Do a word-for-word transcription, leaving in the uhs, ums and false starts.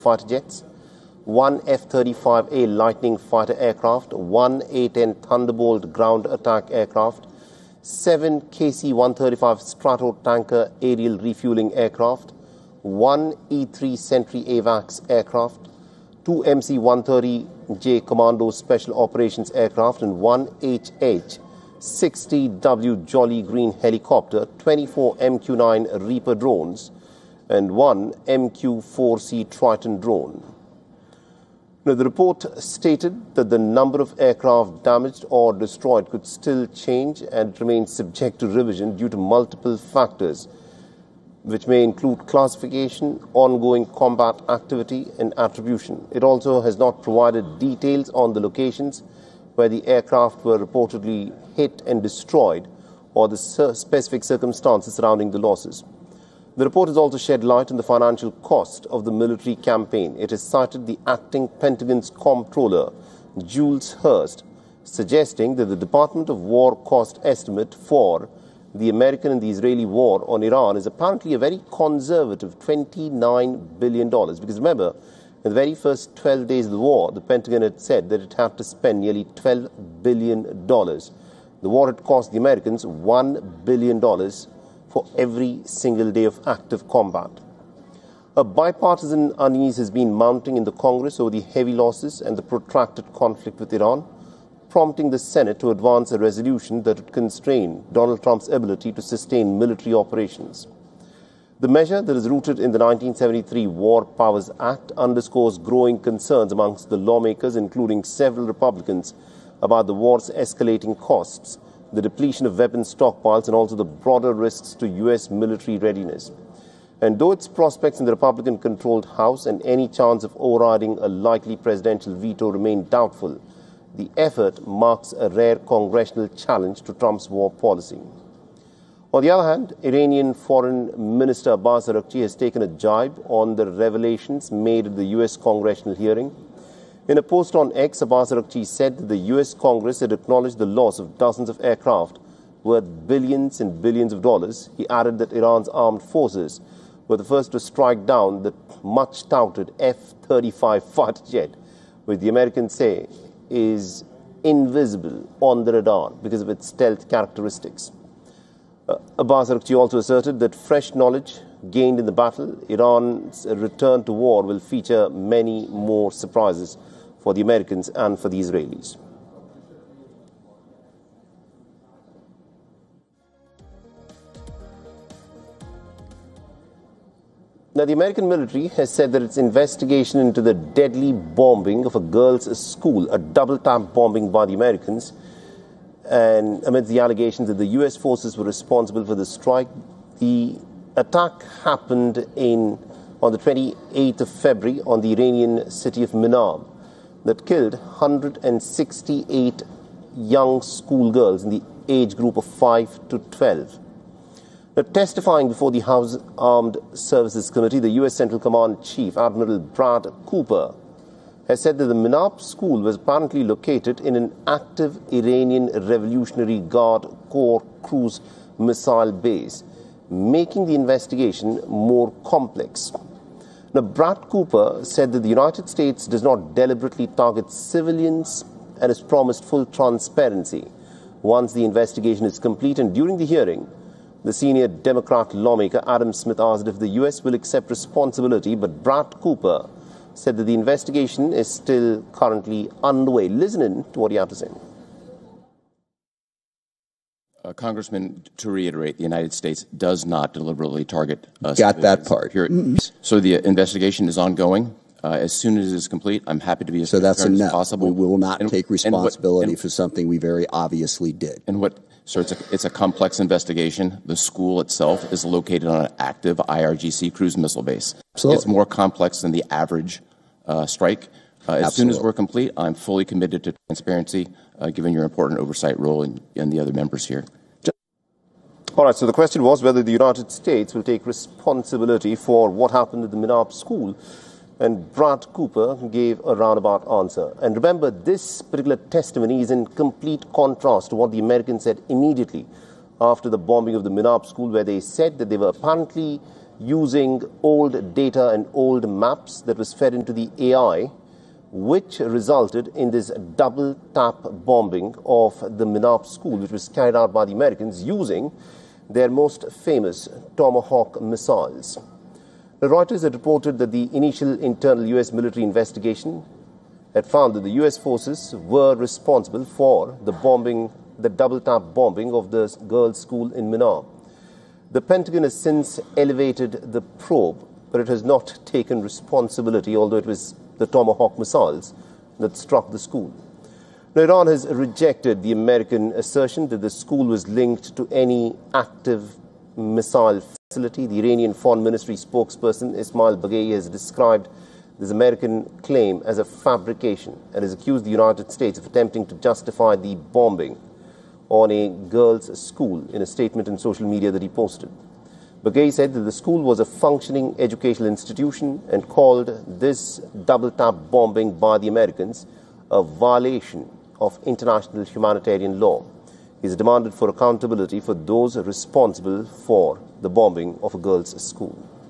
fighter jets, one F thirty-five A Lightning fighter aircraft, one A ten Thunderbolt ground attack aircraft, seven K C one thirty-five Stratotanker aerial refueling aircraft, one E three Sentry AVAX aircraft, two M C one thirty J Commando Special Operations aircraft, and one H H sixty W Jolly Green helicopter, twenty-four M Q nine Reaper drones, and one M Q four C Triton drone. Now, the report stated that the number of aircraft damaged or destroyed could still change and remain subject to revision due to multiple factors, which may include classification, ongoing combat activity, and attribution. It also has not provided details on the locations where the aircraft were reportedly hit and destroyed, or the specific circumstances surrounding the losses. The report has also shed light on the financial cost of the military campaign. It has cited the acting Pentagon's comptroller, Jules Hurst, suggesting that the Department of War cost estimate for the American and the Israeli war on Iran is apparently a very conservative twenty-nine billion dollars. Because remember, in the very first twelve days of the war, the Pentagon had said that it had to spend nearly twelve billion dollars. The war had cost the Americans one billion dollars for every single day of active combat. A bipartisan unease has been mounting in the Congress over the heavy losses and the protracted conflict with Iran, prompting the Senate to advance a resolution that would constrain Donald Trump's ability to sustain military operations. The measure, that is rooted in the nineteen seventy-three War Powers Act, underscores growing concerns amongst the lawmakers, including several Republicans, about the war's escalating costs, the depletion of weapons stockpiles, and also the broader risks to U S military readiness. And though its prospects in the Republican-controlled House and any chance of overriding a likely presidential veto remain doubtful, the effort marks a rare congressional challenge to Trump's war policy. On the other hand, Iranian Foreign Minister Abbas Araghchi has taken a jibe on the revelations made at the U S congressional hearing. In a post on X, Abbas Araghchi said that the U S Congress had acknowledged the loss of dozens of aircraft worth billions and billions of dollars. He added that Iran's armed forces were the first to strike down the much-touted F thirty-five fighter jet, which the Americans say is invisible on the radar because of its stealth characteristics. Uh, Abbas Araghchi also asserted that fresh knowledge gained in the battle, Iran's return to war, will feature many more surprises for the Americans and for the Israelis. Now, the American military has said that its investigation into the deadly bombing of a girls' school, a double-tap bombing by the Americans, and amidst the allegations that the U S forces were responsible for the strike, the attack happened in on the twenty-eighth of February on the Iranian city of Minab, that killed one hundred sixty-eight young schoolgirls in the age group of five to twelve. Now, testifying before the House Armed Services Committee, the U S Central Command Chief, Admiral Brad Cooper, has said that the Minab school was apparently located in an active Iranian Revolutionary Guard Corps cruise missile base, making the investigation more complex. Now, Brad Cooper said that the United States does not deliberately target civilians and has promised full transparency once the investigation is complete. And during the hearing, the senior Democrat lawmaker Adam Smith asked if the U S will accept responsibility, but Brad Cooper said that the investigation is still currently underway. Listen in to what he had to say. Uh, Congressman, to reiterate, the United States does not deliberately target uh, Got that part. Mm-hmm. So the investigation is ongoing. Uh, as soon as it is complete, I'm happy to be as so that's transparent enough. as possible. We will not and, take responsibility and what, and, for something we very obviously did. And what? So it's a, it's a complex investigation. The school itself is located on an active I R G C cruise missile base. Absolutely. It's more complex than the average uh, strike. Uh, as Absolutely. soon as we're complete, I'm fully committed to transparency, uh, given your important oversight role and, and the other members here. All right, so the question was whether the United States will take responsibility for what happened at the Minab school. And Brad Cooper gave a roundabout answer. And remember, this particular testimony is in complete contrast to what the Americans said immediately after the bombing of the Minab school, where they said that they were apparently using old data and old maps that was fed into the A I, which resulted in this double tap bombing of the Minop school, which was carried out by the Americans using their most famous Tomahawk missiles. The Reuters had reported that the initial internal U S military investigation had found that the U S forces were responsible for the bombing, the double-tap bombing of the girls' school in Minop. The Pentagon has since elevated the probe, but it has not taken responsibility, although it was the Tomahawk missiles that struck the school. Now, Iran has rejected the American assertion that the school was linked to any active missile facility. The Iranian Foreign Ministry spokesperson Ismail Baghei has described this American claim as a fabrication and has accused the United States of attempting to justify the bombing on a girls' school in a statement on social media that he posted. Baghei said that the school was a functioning educational institution and called this double-tap bombing by the Americans a violation of international humanitarian law. He has demanded for accountability for those responsible for the bombing of a girls' school.